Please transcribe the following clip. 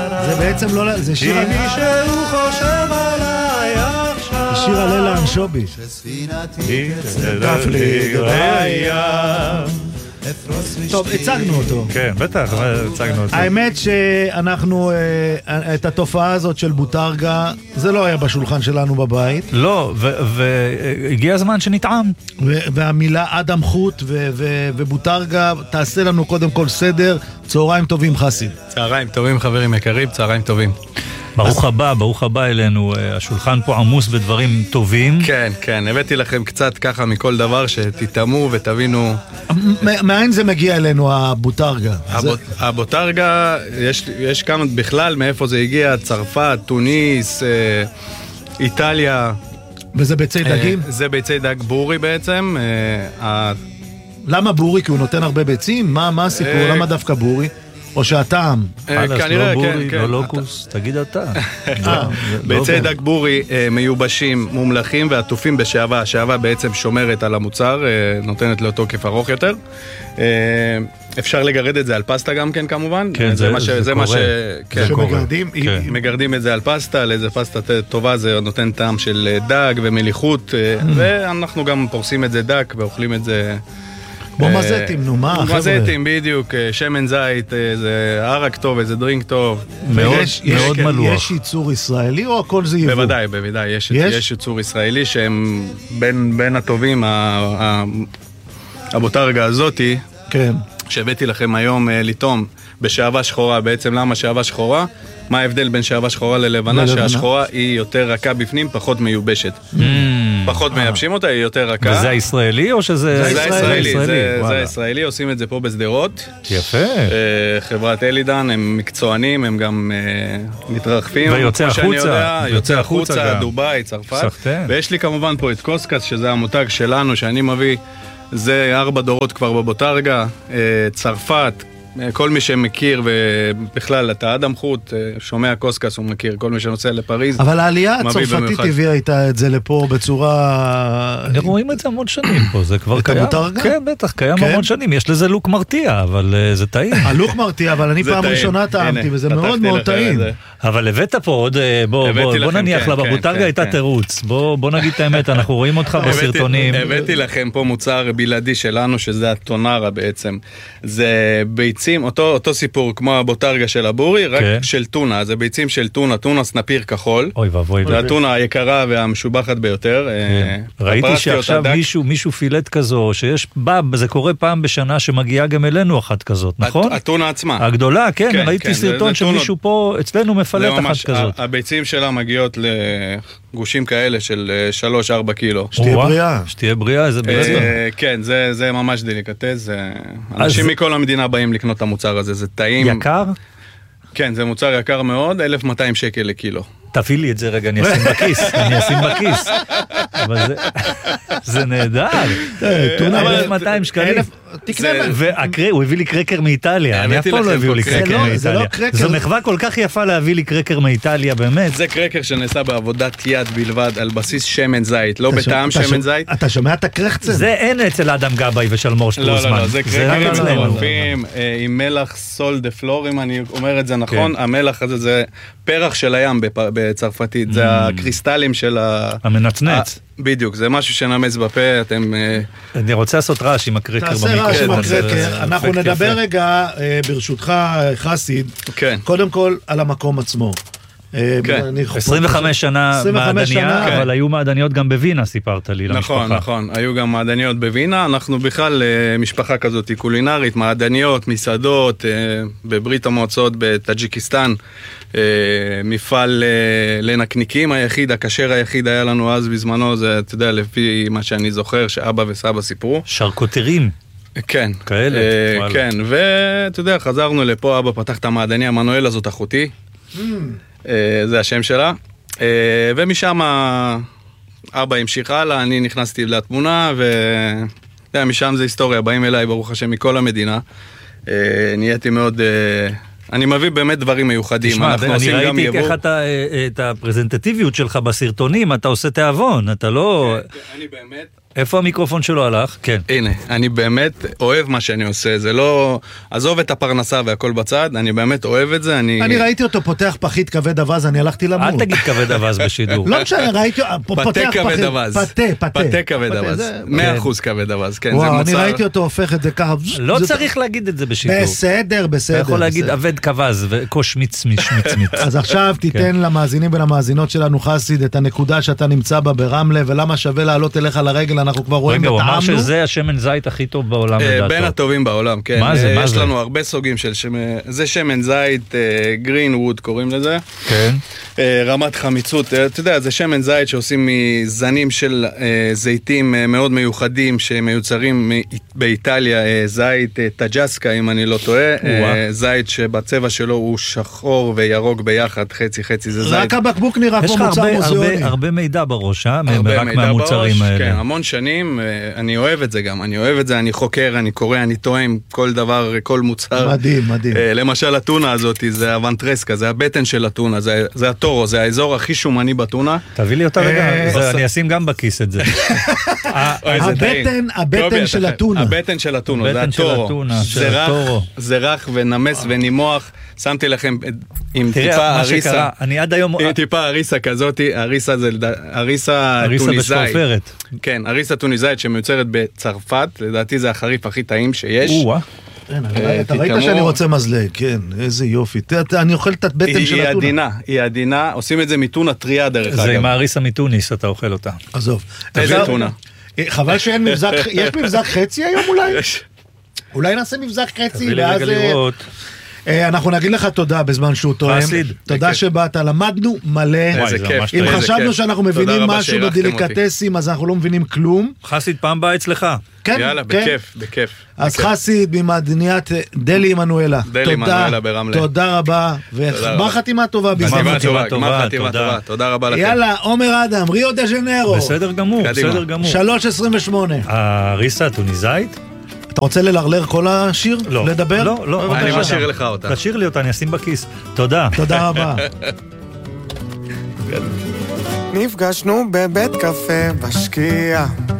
זה בעצם לא... זה שיר... מישהו חושב עליי עכשיו. שיר הלל לאנשובי. שספינתי תצדף לי בים. טוב, הצגנו אותו. כן, בטח, הצגנו אותו. האמת שאנחנו, את התופעה הזאת של בוטרגה, זה לא היה בשולחן שלנו בבית. לא, והגיע הזמן שנטעם. והמילה אדם חוט ובוטרגה, תעשה לנו קודם כל סדר. צהריים טובים חסיד. צהריים טובים חברים יקרים, צהריים טובים. ברוך הבא אלינו, השולחן פה עמוס בדברים טובים. כן, כן, הבאתי לכם קצת ככה מכל דבר שתתאמו ותבינו. מאין זה מגיע אלינו הבוטרגה? הבוטרגה, יש כמה בכלל מאיפה זה הגיע, צרפת, טוניס, איטליה. וזה ביצי דגים? זה ביצי דג בורי בעצם. למה בורי? כי הוא נותן הרבה ביצים? מה הסיפור? למה דווקא בורי? או שהטעם? כנראה, כן. לא לוקוס, תגיד אתה. ביצי דג בורי מיובשים, מומלחים ועטופים בשעבה. השעבה בעצם שומרת על המוצר, נותנת לו תוקף ארוך יותר. אפשר לגרד את זה על פסטה גם כן כמובן. כן, זה קורה. מגרדים את זה על פסטה, לאיזה פסטה טובה זה נותן טעם של דג ומליחות, ואנחנו גם פורסים את זה דק ואוכלים את זה... מומזטים, נו מה, חבר'ה? מומזטים, בדיוק, שמן זית, איזה ערק טוב, איזה דרינק טוב. מאוד מלוח. יש ייצור ישראלי או הכל זה יבוא? בוודאי, יש ייצור ישראלי שהם בין הטובים, הבוטרגה הזאתי, שהבאתי לכם היום לטעום בשעבה שחורה. בעצם למה שעבה שחורה? מה ההבדל בין שעבה שחורה ללבנה? שהשחורה היא יותר רכה בפנים, פחות מיובשת. פחות מייבשים אותה, היא יותר רכה. וזה הישראלי או שזה... זה הישראלי, זה הישראלי, עושים את זה פה בסדרות. יפה. חברת אלידן, הם מקצוענים, הם גם מתרחבים. ויוצא החוצה. יוצא החוצה, דובאי, צרפת. ויש לי כמובן פה את קוסקס, שזה המותג שלנו, שאני מביא, זה 4 דורות כבר בבוטרגה, צרפת, כל מי שמכיר, ובכלל, אתה אדם חוט, שומע קוסקס, הוא מכיר, כל מי שנוסע לפריז. אבל העלייה הצרפתית הביאה איתה את זה לפה בצורה... רואים את זה המון שנים פה, זה כבר קיים. את הבוטרגה? כן, בטח, קיים המון שנים. יש לזה לוק מרתיע, אבל זה טעים. הלוק מרתיע, אבל אני פעם ראשונה טעמתי, וזה מאוד מאוד טעים. אבל הבאת פה עוד, בוא נניח לה, בבוטרגה הייתה תירוץ. בוא נגיד את האמת, אנחנו רואים אותך בסרטונים. הבאתי לכם פה מוצר בלעדי שלנו, שזה הטונרה בעצם. זה ביצים, אותו סיפור כמו הבוטרגה של הבורי, רק של טונה. זה ביצים של טונה, טונה סנפיר כחול. אוי ואבוי. זה הטונה היקרה והמשובחת ביותר. ראיתי שעכשיו מישהו פילט כזו, זה קורה פעם בשנה שמגיעה גם אלינו אחת כזאת, נכון? הטונה עצמה. הגדולה, כן, ראיתי סרטון שמישהו פה אצלנו מפלט אחת כזאת. הביצים שלה מגיעות לגושים כאלה של 3-4 קילו. שתהיה בריאה. שתהיה בריאה, זה בסדר. כן, זה ממש דליקטס. אנשים מכל המדינה באים לקנות את המוצר הזה, זה טעים. יקר? כן, זה מוצר יקר מאוד, 1,200 שקל לקילו. תביא לי את זה רגע, אני אשים בכיס. אבל זה נהדר. 1,200 שקלים. הוא הביא לי קרקר מאיטליה. אני אף פעם לא הביאו לי קרקר מאיטליה. זו מחווה כל כך יפה להביא לי קרקר מאיטליה, באמת. זה קרקר שנעשה בעבודת יד בלבד, על בסיס שמן זית, לא בטעם שמן זית. אתה שומע את הקרחצה? זה אין אצל אדם גבאי ושלמור שטרוזמן. לא, זה קרקרים מטורפים, עם מלח סול דה פלור, אם אני אומר את זה נכון. המלח הזה זה פרח של הים בצרפתית, זה הקריסטלים של המנצנץ. בדיוק, זה משהו שנמס בפה, אתם... אני רוצה לעשות רעש עם הקרקר במיקרופון. תעשה רעש עם הקרקר. אנחנו נדבר רגע, ברשותך חסיד, קודם כל על המקום עצמו. 25 שנה מעדניה, אבל היו מעדניות גם בווינה, סיפרת לי, למשפחה. נכון, היו גם מעדניות בווינה, אנחנו בכלל משפחה כזאת קולינרית, מעדניות, מסעדות, בברית המועצות, בטאג'יקיסטן, מפעל לנקניקים היחיד, הכשר היחיד היה לנו אז בזמנו, זה, אתה יודע, לפי מה שאני זוכר, שאבא וסבא סיפרו. שרקוטרים. כן. כאלה. כן, ואתה יודע, חזרנו לפה, אבא פתח את המעדניה, המנואל הזאת אחותי. זה השם שלה, ומשם אבא המשיך הלאה, אני נכנסתי לתמונה, ומשם זה היסטוריה, באים אליי ברוך השם מכל המדינה, נהייתי מאוד, אני מביא באמת דברים מיוחדים. תשמע, אני ראיתי איך את הפרזנטטיביות שלך בסרטונים, אתה עושה תיאבון, אתה לא... אני באמת... איפה המיקרופון שלו הלך? כן. הנה, אני באמת אוהב מה שאני עושה, זה לא... עזוב את הפרנסה והכל בצד, אני באמת אוהב את זה, אני ראיתי אותו פותח פחית כבד אבז, אני הלכתי למות. אל תגיד כבד אבז בשידור. לא משנה, ראיתי... פתה כבד אבז. פתה כבד אבז. 100% כבד אבז, כן, זה מוצר... אני ראיתי אותו הופך את זה ככה... לא צריך להגיד את זה בשידור. בסדר. אתה יכול להגיד אבד כבז וקוש מיץ. אז עכשיו תיתן למאזינים ולמאזינות שלנו חסיד את הנקודה שאתה נמצא בה ברמלה, ולמה שווה לעלות אליך לרגל, אנחנו כבר רואים את העמנו. רגע, הוא אמר שזה השמן זית הכי טוב בעולם. בין הטובים בעולם, כן. מה זה? יש לנו הרבה סוגים של שמן, זה שמן זית, גרין ווד קוראים לזה. כן. רמת חמיצות, אתה יודע, זה שמן זית שעושים מזנים של זיתים מאוד מיוחדים, שמיוצרים באיטליה, זית טג'סקה, אם אני לא טועה. זית שבצבע שלו הוא שחור וירוק ביחד, חצי זה זית. רק הבקבוק נראה כמו מוצר מוזיאוני. יש לך הרבה מידע בראש, רק מהמוצרים האלה. כן, המון שנים, אני אוהב את זה גם, אני חוקר, אני קורא, אני טועם כל דבר, כל מוצר. מדהים. למשל הטונה הזאת, זה הוונטרסקה, זה הבטן של הטונה, זה הטורו, זה האזור הכי שומני בטונה. תביא לי אותה רגע, אני אשים גם בכיס את זה. הבטן של הטונה. הבטן של הטונה, זה הטורו. זה רך ונמס ונימוח. שמתי לכם עם טיפה הריסה. אני עד היום... עם טיפה הריסה כזאת, הריסה זה הריסה טוניסאית. כן, הריסה טוניסאית שמיוצרת בצרפת, לדעתי זה החריף הכי טעים שיש. אתה ראית שאני רוצה מזלג, כן, איזה יופי. אני אוכל את הבטן של הטונה. היא עדינה, עושים את זה מטונה טריה דרך אגב. זה עם הריסה מטוניס, אתה אוכל אותה. עזוב. איזה טונה? חבל שאין מבזק, יש מבזק חצי היום אולי? אולי נעשה מבזק חצי, תביא לי רגע לראות. אנחנו נגיד לך תודה בזמן שהוא טועם. תודה שבאת, למדנו מלא. אם חשבנו שאנחנו מבינים משהו בדליקטסים, אז אנחנו לא מבינים כלום. חסיד, פעם בא אצלך. יאללה, בכיף. אז חסיד ממעדניית דלי עמנואלה. דלי עמנואלה ברמלה. תודה רבה. וגמר חתימה טובה. גמר חתימה טובה. תודה רבה לכם. יאללה, עומר אדם, ריו דה ז'נרו. בסדר גמור. 3:28. הריסה הטוניסאית? אתה רוצה ללרלר כל השיר? לא. לדבר? לא. אני משאיר לך אותה. תשאיר לי אותה, אני אשים בכיס. תודה. תודה רבה. נפגשנו בבית קפה בשקיעה,